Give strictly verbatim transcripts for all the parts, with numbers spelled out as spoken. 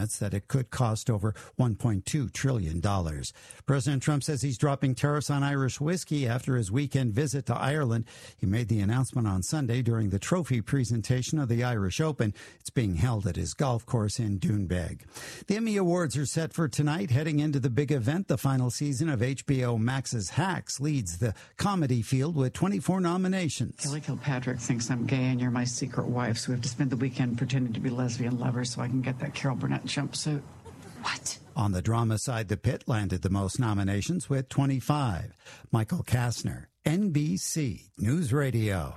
estimates that it could cost over one point two trillion dollars. President Trump says he's dropping tariffs on Irish whiskey after his weekend visit to Ireland. He made the announcement on Sunday during the trophy presentation of the Irish Open. It's being held at his golf course in Doonbeg. The Emmy Awards are set for tonight. Heading into the big event, the final season of H B O Max's Hacks leads the comedy field with twenty-four nominations. Kelly Kilpatrick thinks I'm gay and you're my secret wife, so we have to spend the weekend pretending to be lesbian lovers so I can get that Carol Burnett jumpsuit. What? On the drama side, The Pit landed the most nominations with twenty-five. Michael Kastner, N B C News Radio.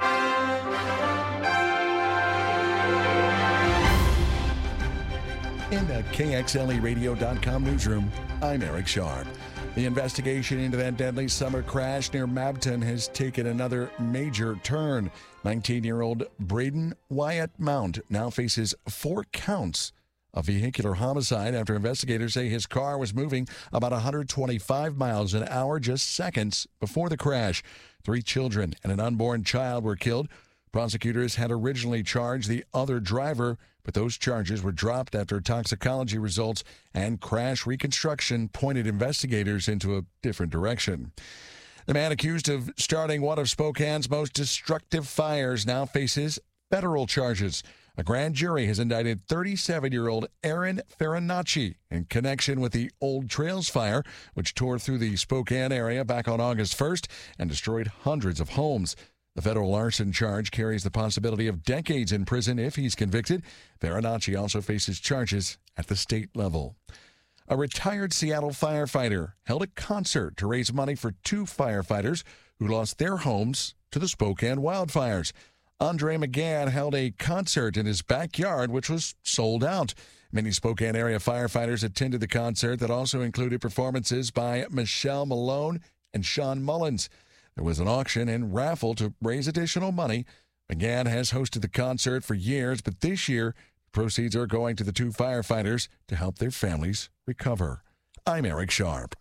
In the K X L E radio dot com newsroom, I'm Eric Sharp. The investigation into that deadly summer crash near Mabton has taken another major turn. nineteen-year-old Braden Wyatt Mount now faces four counts of vehicular homicide after investigators say his car was moving about one hundred twenty-five miles an hour just seconds before the crash. Three children and an unborn child were killed. Prosecutors had originally charged the other driver, but those charges were dropped after toxicology results and crash reconstruction pointed investigators into a different direction. The man accused of starting one of Spokane's most destructive fires now faces federal charges. A grand jury has indicted thirty-seven-year-old Aaron Farinacci in connection with the Old Trails fire, which tore through the Spokane area back on August first and destroyed hundreds of homes. The federal arson charge carries the possibility of decades in prison if he's convicted. Farinacci also faces charges at the state level. A retired Seattle firefighter held a concert to raise money for two firefighters who lost their homes to the Spokane wildfires. Andre McGann held a concert in his backyard, which was sold out. Many Spokane area firefighters attended the concert that also included performances by Michelle Malone and Sean Mullins. There was an auction and raffle to raise additional money. McGann has hosted the concert for years, but this year, proceeds are going to the two firefighters to help their families recover. I'm Eric Sharp.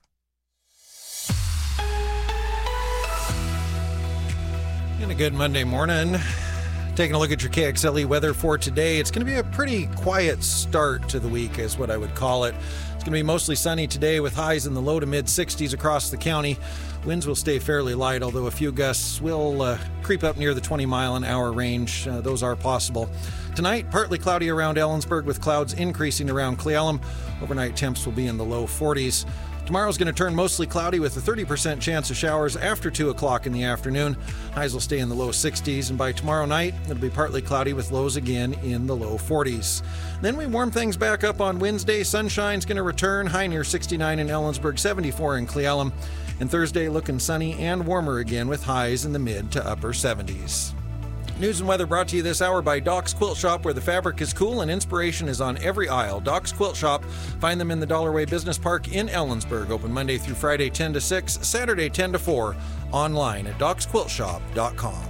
And a good Monday morning. Taking a look at your K X L E weather for today. It's going to be a pretty quiet start to the week is what I would call it. It's going to be mostly sunny today with highs in the low to mid sixties across the county. Winds will stay fairly light, although a few gusts will uh, creep up near the twenty mile an hour range. Uh, those are possible. Tonight, partly cloudy around Ellensburg with clouds increasing around Cle Elum. Overnight temps will be in the low forties. Tomorrow's going to turn mostly cloudy with a thirty percent chance of showers after two o'clock in the afternoon. Highs will stay in the low sixties, and by tomorrow night, it'll be partly cloudy with lows again in the low forties. Then we warm things back up on Wednesday. Sunshine's going to return, high near sixty-nine in Ellensburg, seventy-four in Cle Elum. And Thursday looking sunny and warmer again with highs in the mid to upper seventies. News and weather brought to you this hour by Doc's Quilt Shop, where the fabric is cool and inspiration is on every aisle. Doc's Quilt Shop. Find them in the Dollarway Business Park in Ellensburg. Open Monday through Friday ten to six, Saturday ten to four. Online at docs quilt shop dot com.